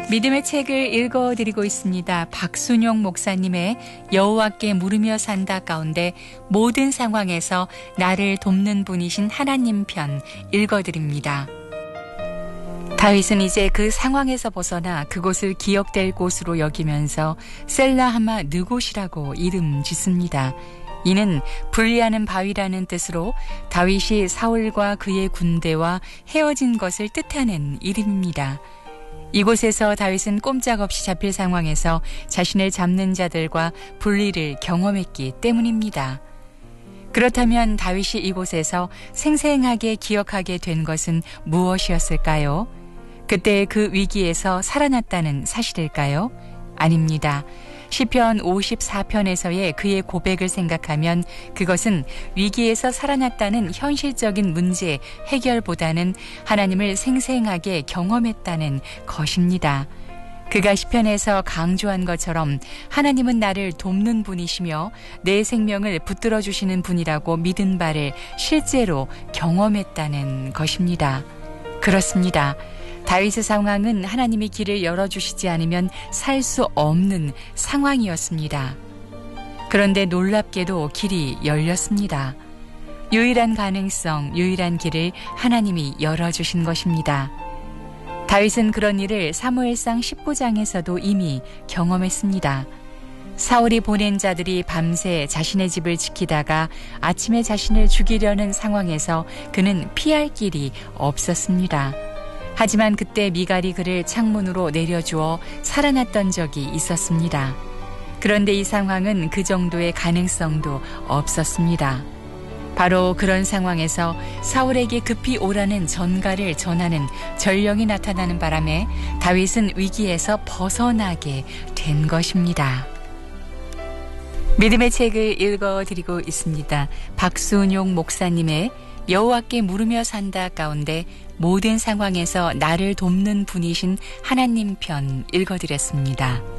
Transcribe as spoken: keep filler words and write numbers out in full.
믿음의 책을 읽어드리고 있습니다. 박순용 목사님의 여호와께 물으며 산다 가운데 모든 상황에서 나를 돕는 분이신 하나님 편 읽어드립니다. 다윗은 이제 그 상황에서 벗어나 그곳을 기억될 곳으로 여기면서 셀라하마 느곳이라고 이름 짓습니다. 이는 분리하는 바위라는 뜻으로 다윗이 사울과 그의 군대와 헤어진 것을 뜻하는 이름입니다. 이곳에서 다윗은 꼼짝없이 잡힐 상황에서 자신을 잡는 자들과 분리를 경험했기 때문입니다. 그렇다면 다윗이 이곳에서 생생하게 기억하게 된 것은 무엇이었을까요? 그때 그 위기에서 살아났다는 사실일까요? 아닙니다. 시편 오십사 편에서의 그의 고백을 생각하면 그것은 위기에서 살아났다는 현실적인 문제 해결보다는 하나님을 생생하게 경험했다는 것입니다. 그가 시편에서 강조한 것처럼 하나님은 나를 돕는 분이시며 내 생명을 붙들어 주시는 분이라고 믿은 바를 실제로 경험했다는 것입니다. 그렇습니다. 다윗의 상황은 하나님이 길을 열어주시지 않으면 살 수 없는 상황이었습니다. 그런데 놀랍게도 길이 열렸습니다. 유일한 가능성, 유일한 길을 하나님이 열어주신 것입니다. 다윗은 그런 일을 사무엘상 십구 장에서도 이미 경험했습니다. 사울이 보낸 자들이 밤새 자신의 집을 지키다가 아침에 자신을 죽이려는 상황에서 그는 피할 길이 없었습니다. 하지만 그때 미갈이 그를 창문으로 내려주어 살아났던 적이 있었습니다. 그런데 이 상황은 그 정도의 가능성도 없었습니다. 바로 그런 상황에서 사울에게 급히 오라는 전가를 전하는 전령이 나타나는 바람에 다윗은 위기에서 벗어나게 된 것입니다. 믿음의 책을 읽어드리고 있습니다. 박순용 목사님의 여호와께 물으며 산다 가운데 모든 상황에서 나를 돕는 분이신 하나님 편 읽어드렸습니다.